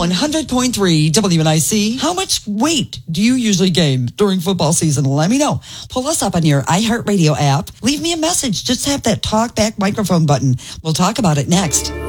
100.3 WNIC. How much weight do you usually gain during football season? Let me know. Pull us up on your iHeartRadio app. Leave me a message. Just tap that talk back microphone button. We'll talk about it next.